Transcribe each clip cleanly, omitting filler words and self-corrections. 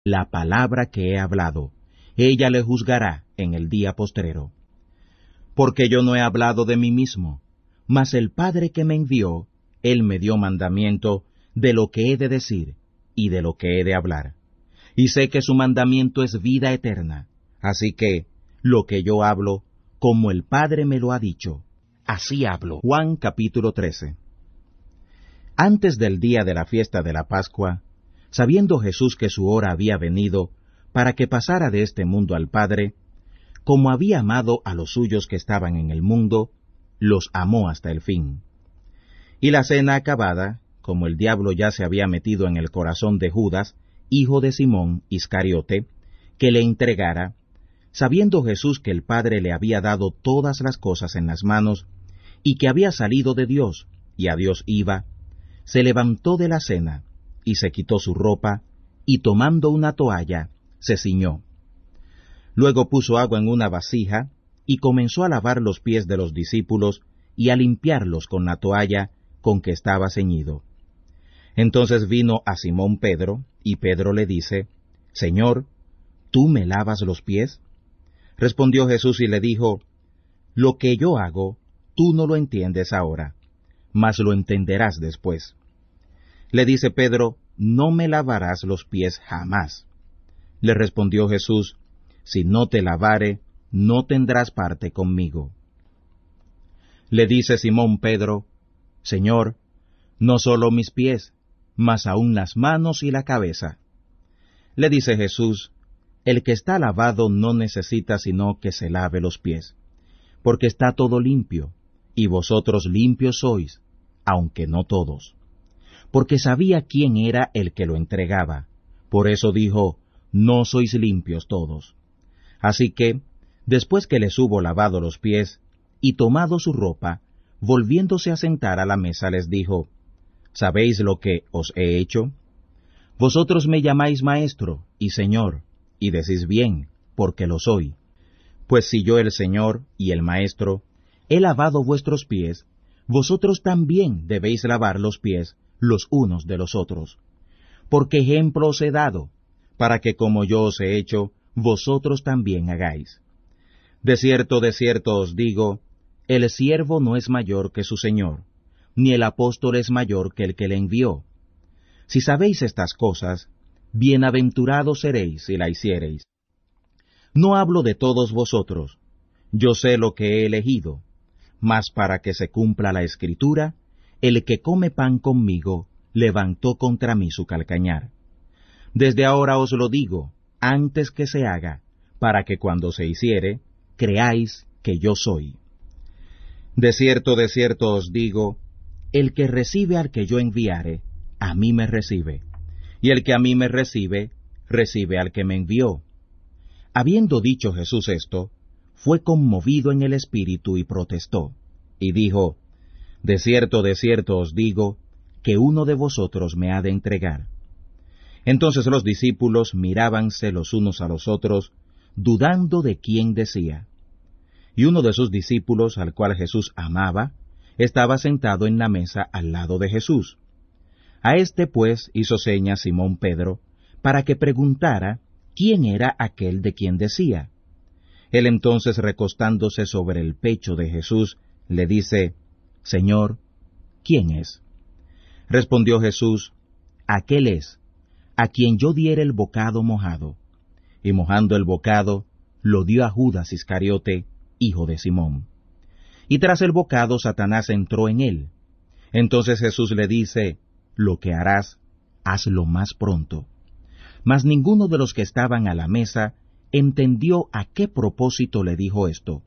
la palabra que he hablado, ella le juzgará en el día postrero. Porque yo no he hablado de mí mismo, mas el Padre que me envió, él me dio mandamiento de lo que he de decir y de lo que he de hablar. Y sé que su mandamiento es vida eterna, así que lo que yo hablo, como el Padre me lo ha dicho, así hablo. Juan capítulo 13. Antes del día de la fiesta de la Pascua, sabiendo Jesús que su hora había venido para que pasara de este mundo al Padre, como había amado a los suyos que estaban en el mundo, los amó hasta el fin. Y la cena acabada, como el diablo ya se había metido en el corazón de Judas, hijo de Simón Iscariote, que le entregara, sabiendo Jesús que el Padre le había dado todas las cosas en las manos, y que había salido de Dios, y a Dios iba, se levantó de la cena, y se quitó su ropa, y tomando una toalla, se ciñó. Luego puso agua en una vasija, y comenzó a lavar los pies de los discípulos, y a limpiarlos con la toalla con que estaba ceñido. Entonces vino a Simón Pedro, y Pedro le dice, Señor, ¿tú me lavas los pies? Respondió Jesús y le dijo, Lo que yo hago, tú no lo entiendes ahora, mas lo entenderás después. Le dice Pedro, No me lavarás los pies jamás. Le respondió Jesús, Si no te lavare, no tendrás parte conmigo. Le dice Simón Pedro, Señor, no solo mis pies, mas aun las manos y la cabeza. Le dice Jesús, El que está lavado no necesita sino que se lave los pies, porque está todo limpio, y vosotros limpios sois, aunque no todos. Porque sabía quién era el que lo entregaba, por eso dijo, No sois limpios todos. Así que, después que les hubo lavado los pies, y tomado su ropa, volviéndose a sentar a la mesa les dijo, ¿Sabéis lo que os he hecho? Vosotros me llamáis Maestro y Señor, y decís bien, porque lo soy. Pues si yo el Señor y el Maestro he lavado vuestros pies, vosotros también debéis lavar los pies los unos de los otros. Porque ejemplo os he dado, para que como yo os he hecho, vosotros también hagáis. De cierto os digo, el siervo no es mayor que su Señor, ni el apóstol es mayor que el que le envió. Si sabéis estas cosas, bienaventurados seréis si la hiciereis. No hablo de todos vosotros, yo sé lo que he elegido, mas para que se cumpla la Escritura, el que come pan conmigo levantó contra mí su calcañar. Desde ahora os lo digo, antes que se haga, para que cuando se hiciere, creáis que yo soy. De cierto os digo, el que recibe al que yo enviare, a mí me recibe, y el que a mí me recibe, recibe al que me envió. Habiendo dicho Jesús esto, fue conmovido en el espíritu y protestó, y dijo, De cierto os digo, que uno de vosotros me ha de entregar. Entonces los discípulos mirábanse los unos a los otros, dudando de quién decía. Y uno de sus discípulos, al cual Jesús amaba, estaba sentado en la mesa al lado de Jesús. A éste pues hizo señas Simón Pedro, para que preguntara quién era aquel de quien decía. Él entonces, recostándose sobre el pecho de Jesús, le dice, Señor, ¿quién es? Respondió Jesús, aquel es, a quien yo diere el bocado mojado. Y mojando el bocado, lo dio a Judas Iscariote, hijo de Simón. Y tras el bocado Satanás entró en él. Entonces Jesús le dice, Lo que harás, hazlo más pronto. Mas ninguno de los que estaban a la mesa entendió a qué propósito le dijo esto.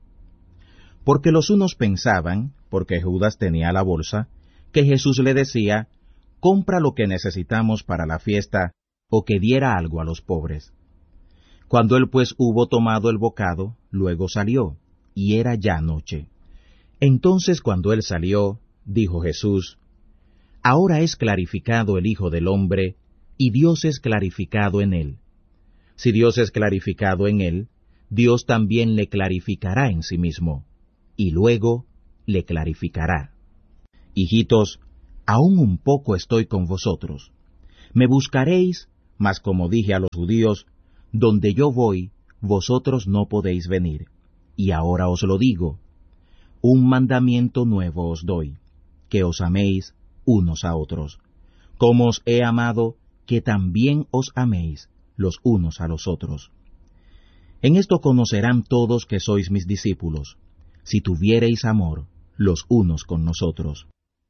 Porque los unos pensaban, porque Judas tenía la bolsa, que Jesús le decía, compra lo que necesitamos para la fiesta, o que diera algo a los pobres. Cuando él pues hubo tomado el bocado, luego salió, y era ya noche. Entonces cuando él salió, dijo Jesús, Ahora es clarificado el Hijo del Hombre, y Dios es clarificado en él. Si Dios es clarificado en él, Dios también le clarificará en sí mismo, y luego le clarificará. Hijitos, aún un poco estoy con vosotros. Me buscaréis, Mas como dije a los judíos, donde yo voy, vosotros no podéis venir. Y ahora os lo digo, un mandamiento nuevo os doy, que os améis unos a otros. Como os he amado, que también os améis los unos a los otros. En esto conocerán todos que sois mis discípulos, si tuviereis amor los unos con nosotros.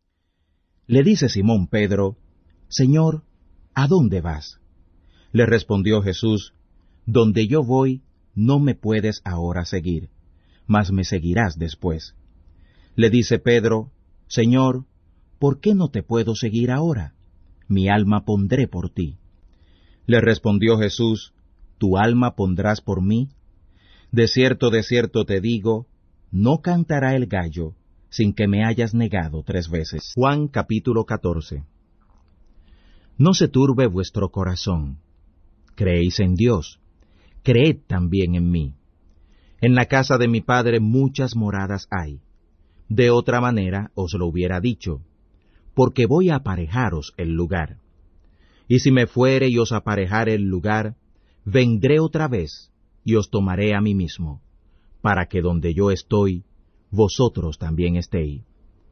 Le dice Simón Pedro, Señor, ¿a dónde vas? Le respondió Jesús, donde yo voy, no me puedes ahora seguir, mas me seguirás después. Le dice Pedro, Señor, ¿por qué no te puedo seguir ahora? Mi alma pondré por ti. Le respondió Jesús, ¿tu alma pondrás por mí? De cierto te digo, no cantará el gallo sin que me hayas negado 3 veces. Juan capítulo 14. No se turbe vuestro corazón. Creéis en Dios, creed también en mí. En la casa de mi Padre muchas moradas hay. De otra manera os lo hubiera dicho, porque voy a aparejaros el lugar. Y si me fuere y os aparejare el lugar, vendré otra vez y os tomaré a mí mismo, para que donde yo estoy, vosotros también estéis.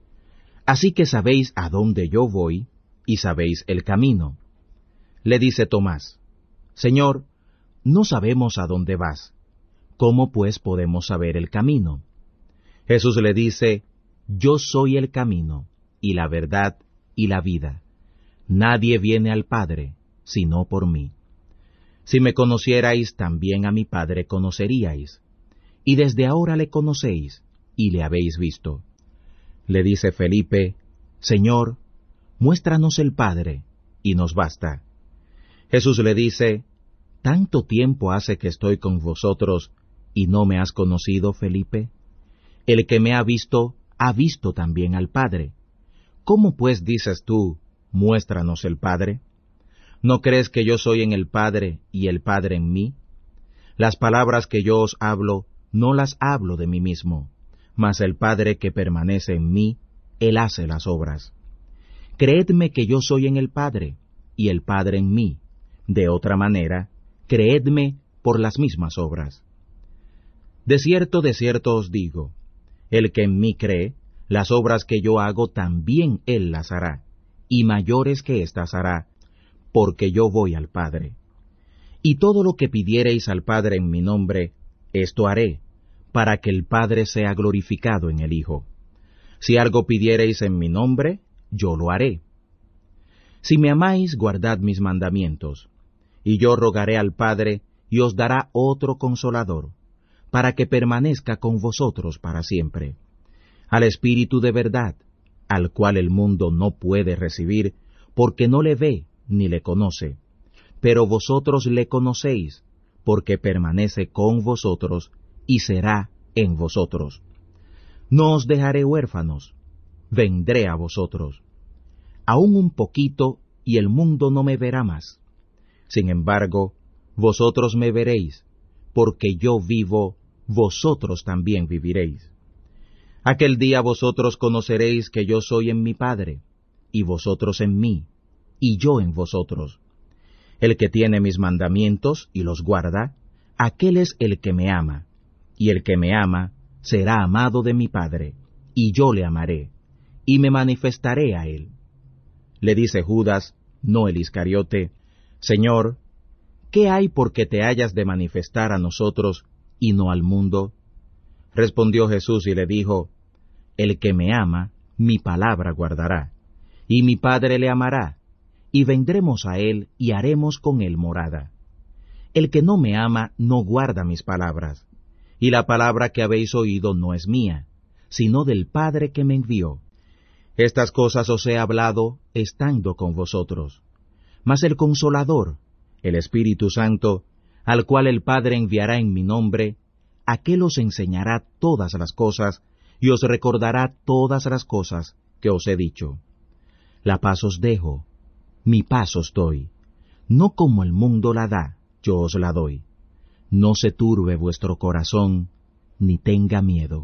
Así que sabéis a dónde yo voy, y sabéis el camino. Le dice Tomás, Señor, no sabemos a dónde vas. ¿Cómo pues podemos saber el camino? Jesús le dice, Yo soy el camino, y la verdad, y la vida. Nadie viene al Padre, sino por mí. Si me conocierais, también a mi Padre conoceríais. Y desde ahora le conocéis, y le habéis visto. Le dice Felipe, Señor, muéstranos el Padre, y nos basta. Jesús le dice, ¿tanto tiempo hace que estoy con vosotros, y no me has conocido, Felipe? El que me ha visto también al Padre. ¿Cómo pues dices tú, muéstranos el Padre? ¿No crees que yo soy en el Padre, y el Padre en mí? Las palabras que yo os hablo, no las hablo de mí mismo, mas el Padre que permanece en mí, Él hace las obras. Creedme que yo soy en el Padre, y el Padre en mí. De otra manera, creedme por las mismas obras. De cierto os digo, el que en mí cree, las obras que yo hago también él las hará, y mayores que éstas hará, porque yo voy al Padre. Y todo lo que pidiereis al Padre en mi nombre, esto haré, para que el Padre sea glorificado en el Hijo. Si algo pidiereis en mi nombre, yo lo haré. Si me amáis, guardad mis mandamientos, y yo rogaré al Padre, y os dará otro Consolador, para que permanezca con vosotros para siempre. Al Espíritu de verdad, al cual el mundo no puede recibir, porque no le ve ni le conoce. Pero vosotros le conocéis, porque permanece con vosotros y será en vosotros. No os dejaré huérfanos, vendré a vosotros. Aún un poquito, y el mundo no me verá más. Sin embargo, vosotros me veréis, porque yo vivo, vosotros también viviréis. Aquel día vosotros conoceréis que yo soy en mi Padre, y vosotros en mí, y yo en vosotros. El que tiene mis mandamientos y los guarda, aquel es el que me ama, y el que me ama será amado de mi Padre, y yo le amaré, y me manifestaré a él. Le dice Judas, no el Iscariote, Señor, ¿qué hay por que te hayas de manifestar a nosotros y no al mundo? Respondió Jesús y le dijo, El que me ama, mi palabra guardará, y mi Padre le amará, y vendremos a él y haremos con él morada. El que no me ama no guarda mis palabras, y la palabra que habéis oído no es mía, sino del Padre que me envió. Estas cosas os he hablado estando con vosotros. Mas el Consolador, el Espíritu Santo, al cual el Padre enviará en mi nombre, aquel os enseñará todas las cosas, y os recordará todas las cosas que os he dicho. La paz os dejo, mi paz os doy. No como el mundo la da, yo os la doy. No se turbe vuestro corazón, ni tenga miedo.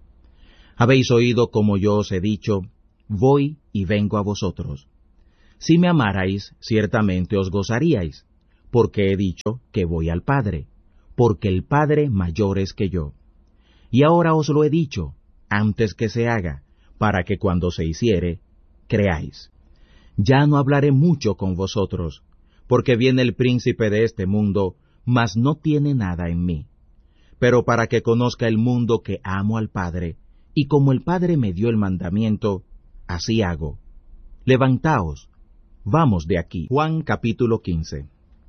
Habéis oído como yo os he dicho, voy y vengo a vosotros. Si me amarais, ciertamente os gozaríais, porque he dicho que voy al Padre, porque el Padre mayor es que yo. Y ahora os lo he dicho, antes que se haga, para que cuando se hiciere, creáis. Ya no hablaré mucho con vosotros, porque viene el príncipe de este mundo, mas no tiene nada en mí. Pero para que conozca el mundo que amo al Padre, y como el Padre me dio el mandamiento, así hago. Levantaos, vamos de aquí. Juan capítulo 15.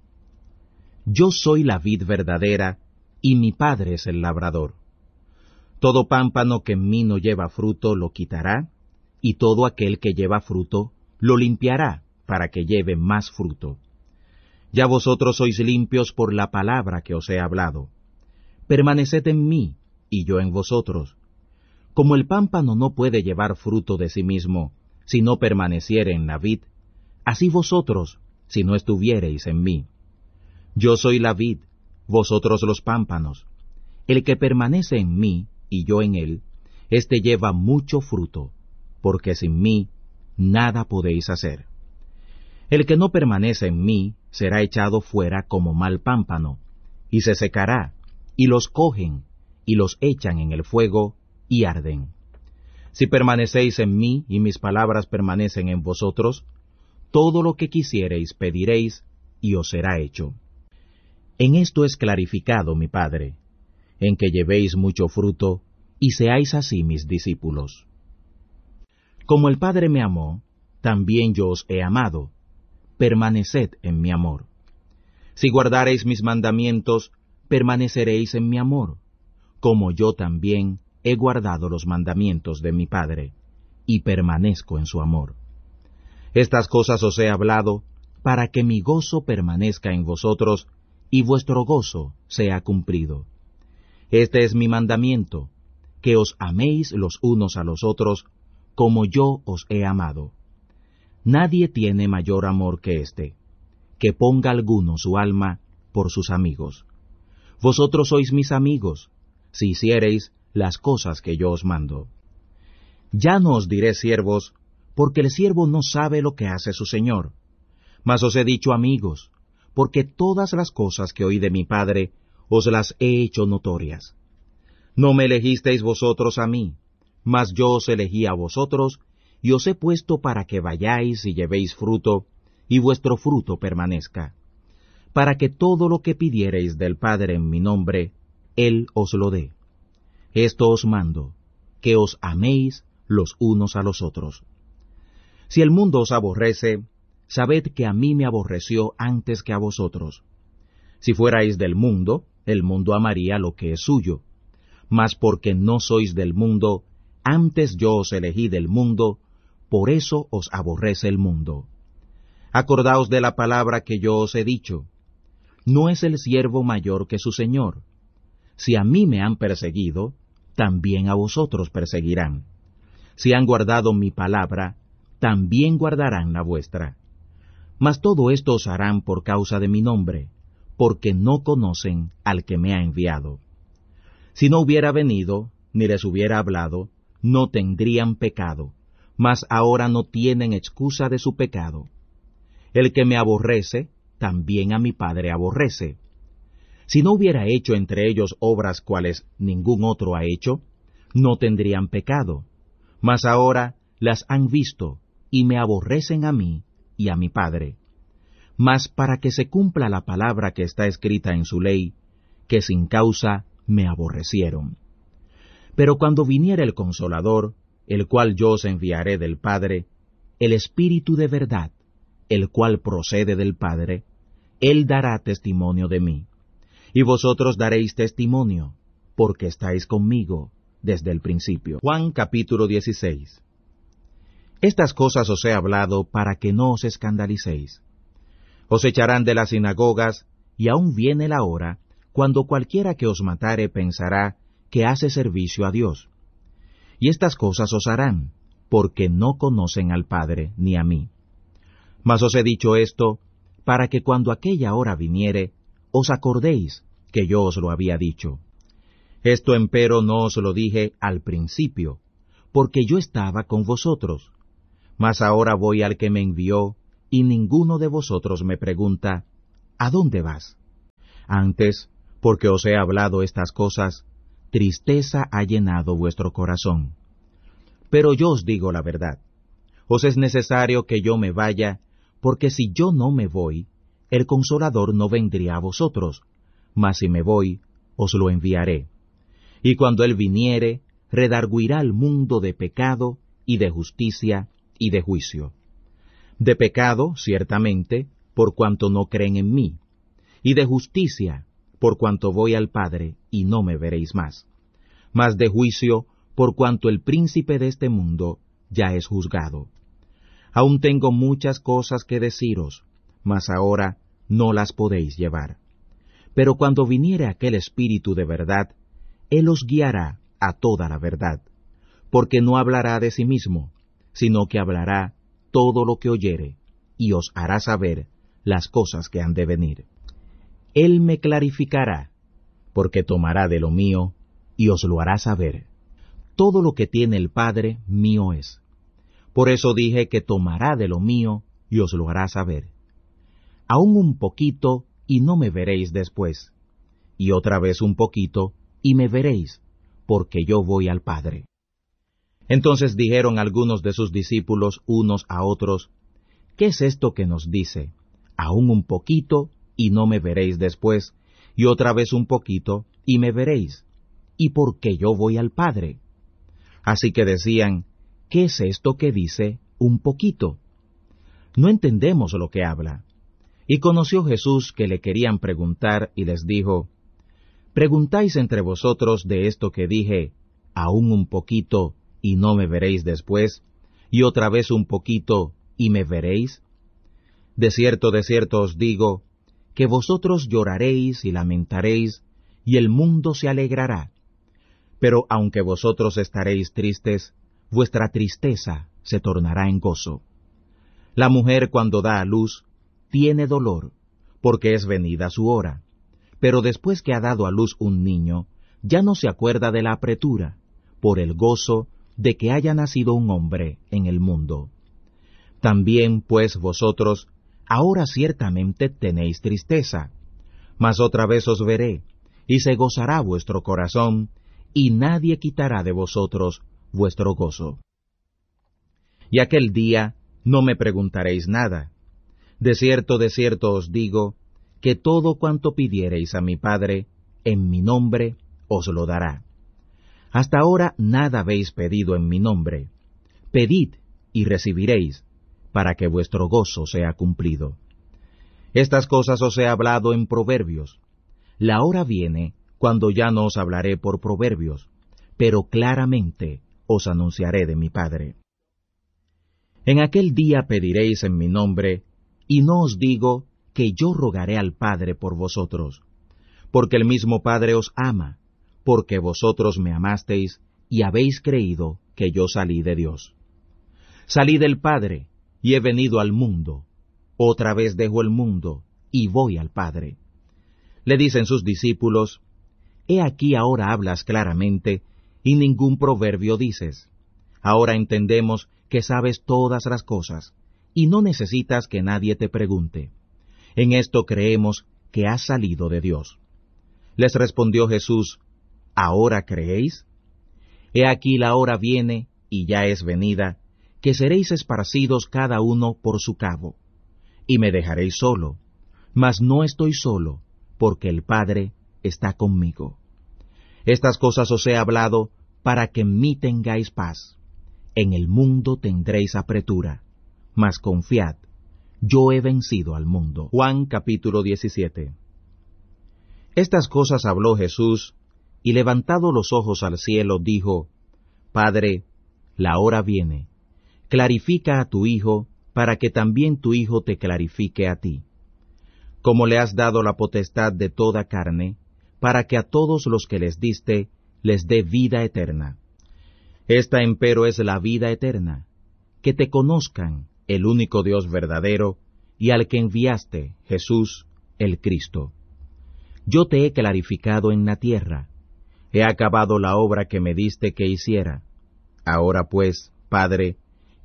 Yo soy la vid verdadera, y mi Padre es el labrador. Todo pámpano que en mí no lleva fruto lo quitará, y todo aquel que lleva fruto lo limpiará, para que lleve más fruto. Ya vosotros sois limpios por la palabra que os he hablado. Permaneced en mí, y yo en vosotros. Como el pámpano no puede llevar fruto de sí mismo, si no permaneciere en la vid, así vosotros, si no estuviereis en mí. Yo soy la vid, vosotros los pámpanos. El que permanece en mí, y yo en él, éste lleva mucho fruto, porque sin mí nada podéis hacer. El que no permanece en mí será echado fuera como mal pámpano, y se secará, y los cogen, y los echan en el fuego, y arden. Si permanecéis en mí, y mis palabras permanecen en vosotros, todo lo que quisiereis pediréis, y os será hecho. En esto es clarificado mi Padre, en que llevéis mucho fruto, y seáis así mis discípulos. Como el Padre me amó, también yo os he amado. Permaneced en mi amor. Si guardareis mis mandamientos, permaneceréis en mi amor, como yo también he guardado los mandamientos de mi Padre, y permanezco en su amor. Estas cosas os he hablado, para que mi gozo permanezca en vosotros, y vuestro gozo sea cumplido. Este es mi mandamiento, que os améis los unos a los otros, como yo os he amado. Nadie tiene mayor amor que este, que ponga alguno su alma por sus amigos. Vosotros sois mis amigos, si hiciereis las cosas que yo os mando. Ya no os diré siervos, porque el siervo no sabe lo que hace su señor. Mas os he dicho amigos, porque todas las cosas que oí de mi Padre os las he hecho notorias. No me elegisteis vosotros a mí, mas yo os elegí a vosotros, y os he puesto para que vayáis y llevéis fruto, y vuestro fruto permanezca, para que todo lo que pidiereis del Padre en mi nombre, Él os lo dé. Esto os mando, que os améis los unos a los otros. Si el mundo os aborrece, sabed que a mí me aborreció antes que a vosotros. Si fuerais del mundo, el mundo amaría lo que es suyo. Mas porque no sois del mundo, antes yo os elegí del mundo, por eso os aborrece el mundo. Acordaos de la palabra que yo os he dicho. No es el siervo mayor que su señor. Si a mí me han perseguido, también a vosotros perseguirán. Si han guardado mi palabra, también guardarán la vuestra. Mas todo esto os harán por causa de mi nombre, porque no conocen al que me ha enviado. Si no hubiera venido, ni les hubiera hablado, no tendrían pecado, mas ahora no tienen excusa de su pecado. El que me aborrece, también a mi Padre aborrece. Si no hubiera hecho entre ellos obras cuales ningún otro ha hecho, no tendrían pecado, mas ahora las han visto, y me aborrecen a mí y a mi Padre. Mas para que se cumpla la palabra que está escrita en su ley, que sin causa me aborrecieron. Pero cuando viniere el Consolador, el cual yo os enviaré del Padre, el Espíritu de verdad, el cual procede del Padre, Él dará testimonio de mí. Y vosotros daréis testimonio, porque estáis conmigo desde el principio. Juan capítulo 16. Estas cosas os he hablado para que no os escandalicéis. Os echarán de las sinagogas, y aún viene la hora, cuando cualquiera que os matare pensará que hace servicio a Dios. Y estas cosas os harán, porque no conocen al Padre ni a mí. Mas os he dicho esto, para que cuando aquella hora viniere, os acordéis que yo os lo había dicho. Esto empero no os lo dije al principio, porque yo estaba con vosotros. Mas ahora voy al que me envió, y ninguno de vosotros me pregunta, ¿a dónde vas? Antes, porque os he hablado estas cosas, tristeza ha llenado vuestro corazón. Pero yo os digo la verdad. Os es necesario que yo me vaya, porque si yo no me voy, el Consolador no vendría a vosotros, mas si me voy, os lo enviaré. Y cuando Él viniere, redarguirá al mundo de pecado, y de justicia, y de juicio. De pecado, ciertamente, por cuanto no creen en mí, y de justicia, por cuanto voy al Padre, y no me veréis más. Mas de juicio, por cuanto el príncipe de este mundo ya es juzgado. Aún tengo muchas cosas que deciros, mas ahora no las podéis llevar. Pero cuando viniere aquel Espíritu de verdad, Él os guiará a toda la verdad, porque no hablará de sí mismo, sino que hablará todo lo que oyere, y os hará saber las cosas que han de venir. Él me clarificará, porque tomará de lo mío, y os lo hará saber. Todo lo que tiene el Padre, mío es. Por eso dije que tomará de lo mío, y os lo hará saber. Aún un poquito, y no me veréis después. Y otra vez un poquito, y me veréis, porque yo voy al Padre. Entonces dijeron algunos de sus discípulos unos a otros, ¿qué es esto que nos dice? Aún un poquito, y no me veréis después, y otra vez un poquito, y me veréis, y porque yo voy al Padre. Así que decían, ¿qué es esto que dice un poquito? No entendemos lo que habla. Y conoció Jesús que le querían preguntar, y les dijo, ¿preguntáis entre vosotros de esto que dije, aún un poquito, y no me veréis después, y otra vez un poquito, y me veréis? De cierto os digo, que vosotros lloraréis y lamentaréis, y el mundo se alegrará. Pero aunque vosotros estaréis tristes, vuestra tristeza se tornará en gozo. La mujer cuando da a luz, tiene dolor, porque es venida su hora. Pero después que ha dado a luz un niño, ya no se acuerda de la apretura, por el gozo de que haya nacido un hombre en el mundo. También, pues, vosotros, ahora ciertamente tenéis tristeza, mas otra vez os veré, y se gozará vuestro corazón, y nadie quitará de vosotros vuestro gozo. Y aquel día no me preguntaréis nada. De cierto os digo, que todo cuanto pidiereis a mi Padre, en mi nombre, os lo dará. Hasta ahora nada habéis pedido en mi nombre. Pedid y recibiréis, para que vuestro gozo sea cumplido. Estas cosas os he hablado en proverbios. La hora viene cuando ya no os hablaré por proverbios, pero claramente os anunciaré de mi Padre. En aquel día pediréis en mi nombre, y no os digo que yo rogaré al Padre por vosotros, porque el mismo Padre os ama, porque vosotros me amasteis y habéis creído que yo salí de Dios. Salí del Padre, y he venido al mundo. Otra vez dejo el mundo, y voy al Padre. Le dicen sus discípulos, He aquí ahora hablas claramente, y ningún proverbio dices. Ahora entendemos que sabes todas las cosas, y no necesitas que nadie te pregunte. En esto creemos que has salido de Dios. Les respondió Jesús, ¿ahora creéis? He aquí la hora viene, y ya es venida, que seréis esparcidos cada uno por su cabo, y me dejaréis solo, mas no estoy solo, porque el Padre está conmigo. Estas cosas os he hablado para que en mí tengáis paz. En el mundo tendréis apretura, mas confiad, yo he vencido al mundo. Juan capítulo 17. Estas cosas habló Jesús, y levantado los ojos al cielo, dijo, Padre, la hora viene. Clarifica a tu Hijo, para que también tu Hijo te clarifique a ti. Como le has dado la potestad de toda carne, para que a todos los que les diste, les dé vida eterna. Esta empero es la vida eterna, que te conozcan, el único Dios verdadero, y al que enviaste, Jesús, el Cristo. Yo te he clarificado en la tierra, he acabado la obra que me diste que hiciera. Ahora pues, Padre,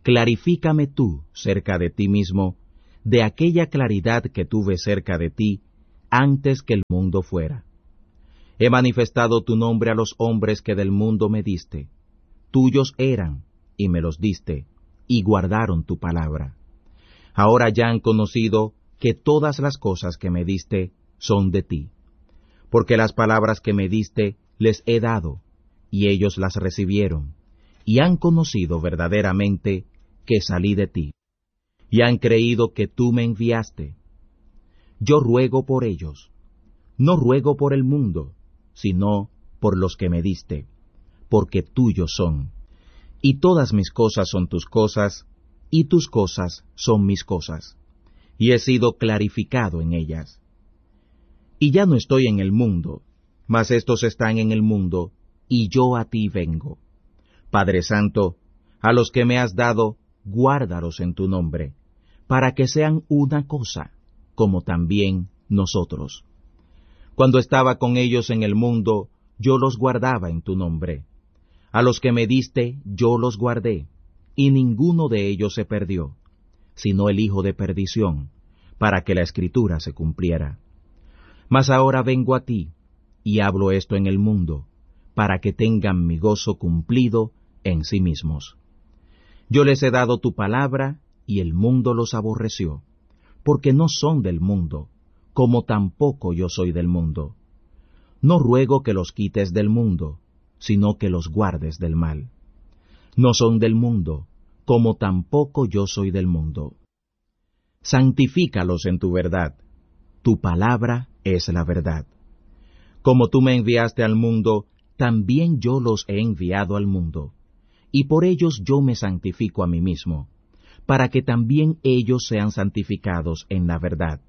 clarifícame tú cerca de ti mismo, de aquella claridad que tuve cerca de ti antes que el mundo fuera. He manifestado tu nombre a los hombres que del mundo me diste. Tuyos eran, y me los diste, y guardaron tu palabra. Ahora ya han conocido que todas las cosas que me diste son de ti. Porque las palabras que me diste les he dado, y ellos las recibieron, y han conocido verdaderamente que salí de ti, y han creído que tú me enviaste. Yo ruego por ellos, no ruego por el mundo, sino por los que me diste, porque tuyos son. Y todas mis cosas son tus cosas, y tus cosas son mis cosas, y he sido clarificado en ellas. Y ya no estoy en el mundo, mas estos están en el mundo, y yo a ti vengo. Padre Santo, a los que me has dado, guárdalos en tu nombre, para que sean una cosa, como también nosotros. Cuando estaba con ellos en el mundo, yo los guardaba en tu nombre. A los que me diste, yo los guardé, y ninguno de ellos se perdió, sino el hijo de perdición, para que la Escritura se cumpliera. Mas ahora vengo a ti, y hablo esto en el mundo, para que tengan mi gozo cumplido en sí mismos. Yo les he dado tu palabra, y el mundo los aborreció, porque no son del mundo, como tampoco yo soy del mundo. No ruego que los quites del mundo, sino que los guardes del mal. No son del mundo, como tampoco yo soy del mundo. Santifícalos en tu verdad. Tu palabra es la verdad. Como tú me enviaste al mundo, también yo los he enviado al mundo, y por ellos yo me santifico a mí mismo, para que también ellos sean santificados en la verdad.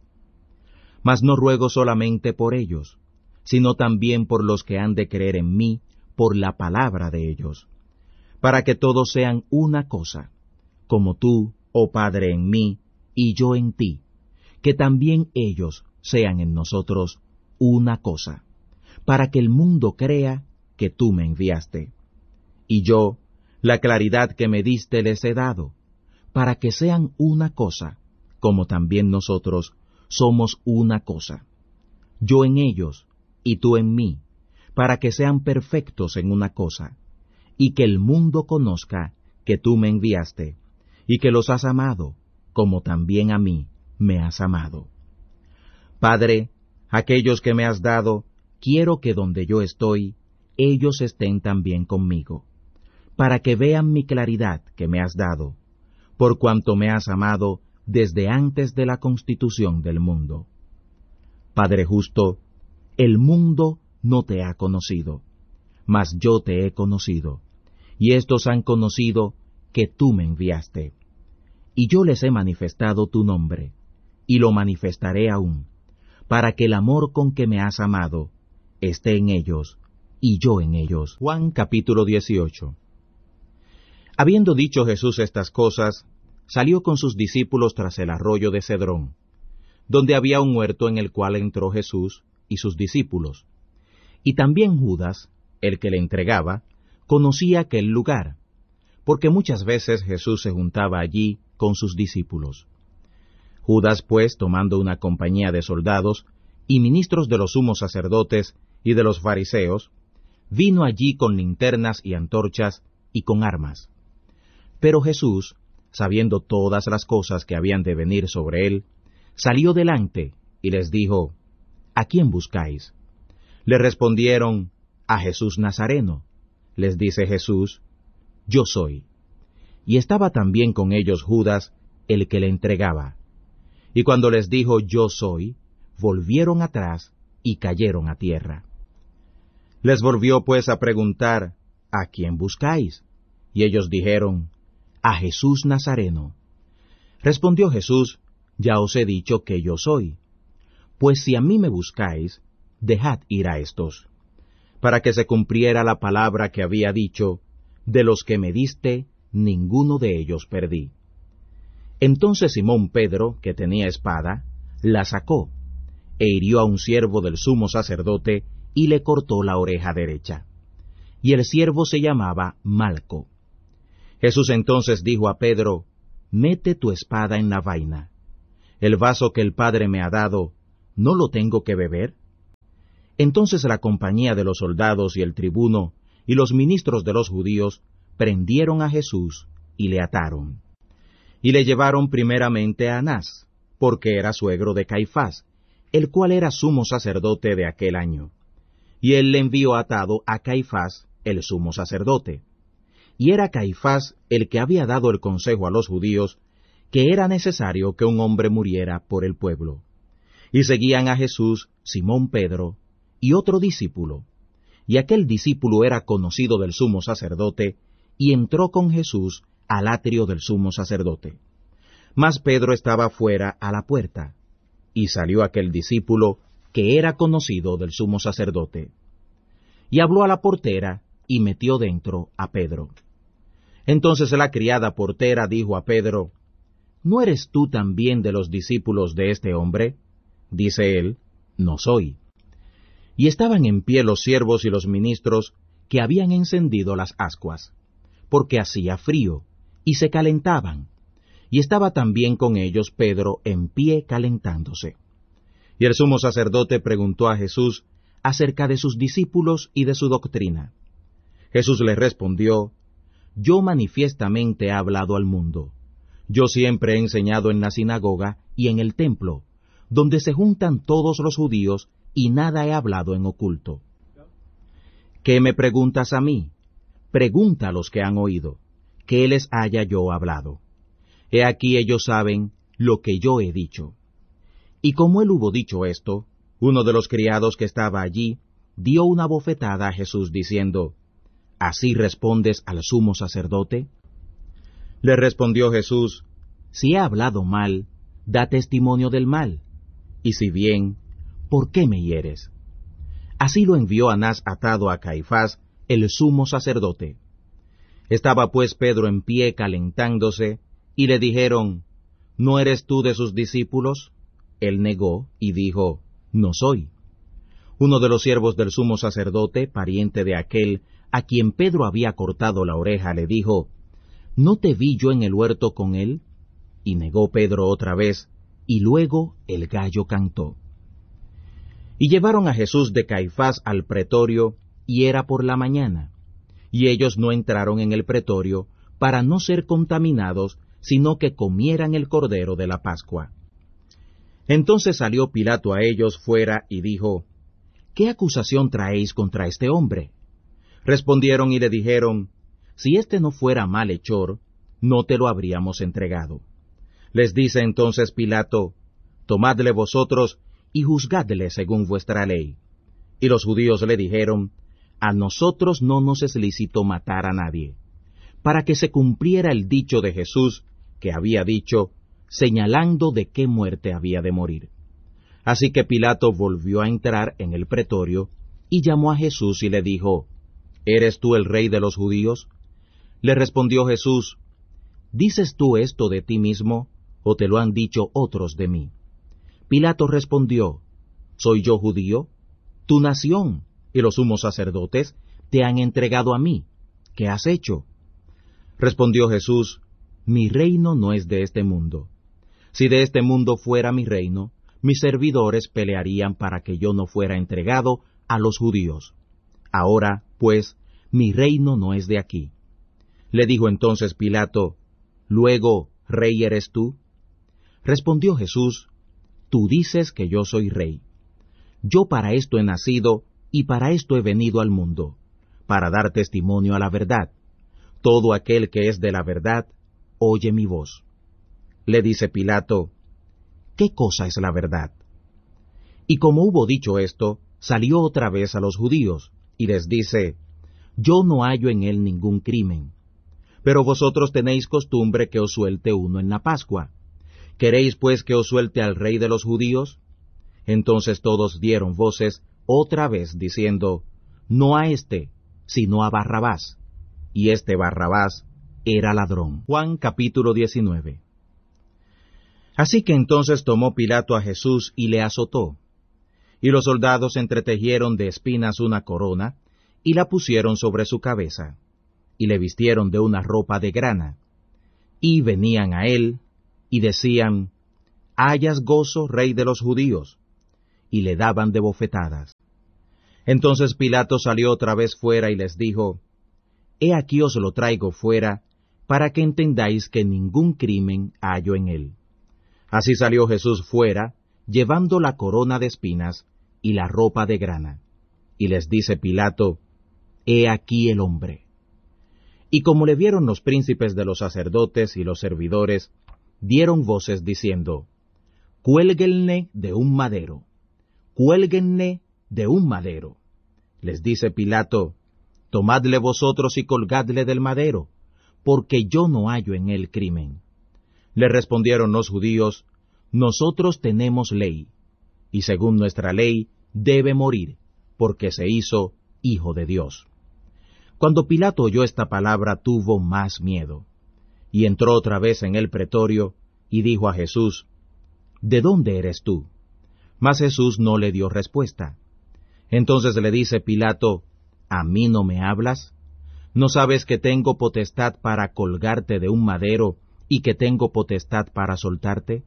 Mas no ruego solamente por ellos, sino también por los que han de creer en mí por la palabra de ellos, para que todos sean una cosa, como tú, oh Padre, en mí, y yo en ti, que también ellos sean en nosotros una cosa, para que el mundo crea que tú me enviaste. Y yo, la claridad que me diste les he dado, para que sean una cosa, como también nosotros somos una cosa. Yo en ellos, y tú en mí, para que sean perfectos en una cosa, y que el mundo conozca que tú me enviaste, y que los has amado, como también a mí me has amado. Padre, aquellos que me has dado, quiero que donde yo estoy, ellos estén también conmigo, para que vean mi claridad que me has dado, por cuanto me has amado desde antes de la constitución del mundo. Padre justo, el mundo no te ha conocido, mas yo te he conocido, y estos han conocido que tú me enviaste. Y yo les he manifestado tu nombre, y lo manifestaré aún, para que el amor con que me has amado esté en ellos, y yo en ellos. Juan capítulo 18. Habiendo dicho Jesús estas cosas, salió con sus discípulos tras el arroyo de Cedrón, donde había un huerto en el cual entró Jesús y sus discípulos. Y también Judas, el que le entregaba, conocía aquel lugar, porque muchas veces Jesús se juntaba allí con sus discípulos. Judas, pues, tomando una compañía de soldados y ministros de los sumos sacerdotes y de los fariseos, vino allí con linternas y antorchas y con armas. Pero Jesús, sabiendo todas las cosas que habían de venir sobre él, salió delante y les dijo, ¿a quién buscáis? Le respondieron, a Jesús Nazareno. Les dice Jesús, yo soy. Y estaba también con ellos Judas, el que le entregaba. Y cuando les dijo, yo soy, volvieron atrás y cayeron a tierra. Les volvió pues a preguntar, ¿a quién buscáis? Y ellos dijeron, a Jesús Nazareno. Respondió Jesús, ya os he dicho que yo soy. Pues si a mí me buscáis, dejad ir a estos, para que se cumpliera la palabra que había dicho, de los que me diste, ninguno de ellos perdí. Entonces Simón Pedro, que tenía espada, la sacó, e hirió a un siervo del sumo sacerdote, y le cortó la oreja derecha. Y el siervo se llamaba Malco. Jesús entonces dijo a Pedro, mete tu espada en la vaina. El vaso que el Padre me ha dado, ¿no lo tengo que beber? Entonces la compañía de los soldados y el tribuno y los ministros de los judíos prendieron a Jesús y le ataron. Y le llevaron primeramente a Anás, porque era suegro de Caifás, el cual era sumo sacerdote de aquel año. Y él le envió atado a Caifás, el sumo sacerdote. Y era Caifás el que había dado el consejo a los judíos que era necesario que un hombre muriera por el pueblo. Y seguían a Jesús Simón Pedro y otro discípulo. Y aquel discípulo era conocido del sumo sacerdote, y entró con Jesús al atrio del sumo sacerdote. Mas Pedro estaba fuera a la puerta, y salió aquel discípulo que era conocido del sumo sacerdote. Y habló a la portera, y metió dentro a Pedro. Entonces la criada portera dijo a Pedro, ¿no eres tú también de los discípulos de este hombre? Dice él, no soy. Y estaban en pie los siervos y los ministros que habían encendido las ascuas, porque hacía frío, y se calentaban, y estaba también con ellos Pedro en pie calentándose. Y el sumo sacerdote preguntó a Jesús acerca de sus discípulos y de su doctrina. Jesús le respondió, yo manifiestamente he hablado al mundo. Yo siempre he enseñado en la sinagoga y en el templo, donde se juntan todos los judíos, y nada he hablado en oculto. ¿Qué me preguntas a mí? Pregunta a los que han oído, ¿qué les haya yo hablado? He aquí ellos saben lo que yo he dicho. Y como él hubo dicho esto, uno de los criados que estaba allí dio una bofetada a Jesús diciendo, ¿así respondes al sumo sacerdote? Le respondió Jesús, si he hablado mal, da testimonio del mal, y si bien, ¿por qué me hieres? Así lo envió Anás atado a Caifás, el sumo sacerdote. Estaba pues Pedro en pie calentándose, y le dijeron, ¿no eres tú de sus discípulos? Él negó y dijo, no soy. Uno de los siervos del sumo sacerdote, pariente de aquel a quien Pedro había cortado la oreja, le dijo, ¿no te vi yo en el huerto con él? Y negó Pedro otra vez, y luego el gallo cantó. Y llevaron a Jesús de Caifás al pretorio, y era por la mañana. Y ellos no entraron en el pretorio para no ser contaminados, sino que comieran el cordero de la Pascua. Entonces salió Pilato a ellos fuera y dijo, ¿qué acusación traéis contra este hombre? Respondieron y le dijeron, si éste no fuera malhechor, no te lo habríamos entregado. Les dice entonces Pilato, tomadle vosotros y juzgadle según vuestra ley. Y los judíos le dijeron, a nosotros no nos es lícito matar a nadie, para que se cumpliera el dicho de Jesús, que había dicho, señalando de qué muerte había de morir. Así que Pilato volvió a entrar en el pretorio, y llamó a Jesús y le dijo, ¿eres tú el rey de los judíos? Le respondió Jesús, ¿dices tú esto de ti mismo, o te lo han dicho otros de mí? Pilato respondió, ¿soy yo judío? Tu nación y los sumos sacerdotes te han entregado a mí. ¿Qué has hecho? Respondió Jesús, mi reino no es de este mundo. Si de este mundo fuera mi reino, mis servidores pelearían para que yo no fuera entregado a los judíos. Ahora, pues, mi reino no es de aquí. Le dijo entonces Pilato, luego, ¿rey eres tú? Respondió Jesús, tú dices que yo soy rey. Yo para esto he nacido y para esto he venido al mundo, para dar testimonio a la verdad. Todo aquel que es de la verdad, oye mi voz. Le dice Pilato, ¿qué cosa es la verdad? Y como hubo dicho esto, salió otra vez a los judíos, y les dice, yo no hallo en él ningún crimen. Pero vosotros tenéis costumbre que os suelte uno en la Pascua. ¿Queréis pues que os suelte al rey de los judíos? Entonces todos dieron voces otra vez diciendo, no a éste, sino a Barrabás. Y este Barrabás era ladrón. Juan capítulo 19. Así que entonces tomó Pilato a Jesús y le azotó. Y los soldados entretejieron de espinas una corona, y la pusieron sobre su cabeza, y le vistieron de una ropa de grana. Y venían a él, y decían, «Hayas gozo, rey de los judíos». y le daban de bofetadas. Entonces Pilato salió otra vez fuera y les dijo, He aquí os lo traigo fuera, para que entendáis que ningún crimen hallo en él. Así salió Jesús fuera, llevando la corona de espinas y la ropa de grana. Y les dice Pilato, He aquí el hombre. Y como le vieron los príncipes de los sacerdotes y los servidores, dieron voces diciendo, Cuélguenle de un madero, cuélguenle de un madero. Les dice Pilato, Tomadle vosotros y colgadle del madero, porque yo no hallo en él crimen. Le respondieron los judíos, Nosotros tenemos ley, y según nuestra ley debe morir, porque se hizo hijo de Dios. Cuando Pilato oyó esta palabra tuvo más miedo, y entró otra vez en el pretorio, y dijo a Jesús, ¿De dónde eres tú? Mas Jesús no le dio respuesta. Entonces le dice Pilato, ¿A mí no me hablas? ¿No sabes que tengo potestad para colgarte de un madero y que tengo potestad para soltarte?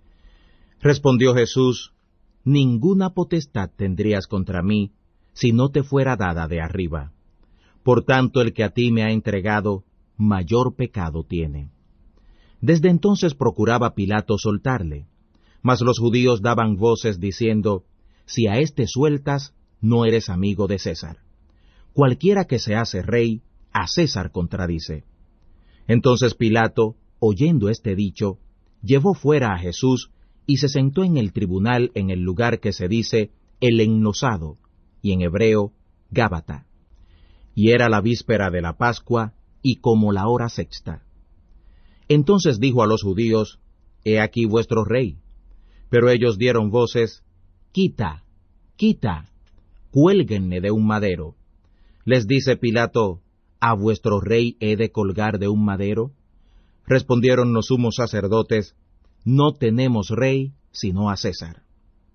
Respondió Jesús, Ninguna potestad tendrías contra mí, si no te fuera dada de arriba. Por tanto, el que a ti me ha entregado, mayor pecado tiene. Desde entonces procuraba Pilato soltarle, mas los judíos daban voces diciendo, Si a éste sueltas, no eres amigo de César. Cualquiera que se hace rey, a César contradice. Entonces Pilato, oyendo este dicho, llevó fuera a Jesús y se sentó en el tribunal en el lugar que se dice el Enlosado, y en hebreo, Gábata. Y era la víspera de la Pascua, y como la hora sexta. Entonces dijo a los judíos, He aquí vuestro rey. Pero ellos dieron voces, Quita, quita, cuélguenle de un madero. Les dice Pilato, ¿A vuestro rey he de colgar de un madero? Respondieron los sumos sacerdotes, No tenemos rey, sino a César.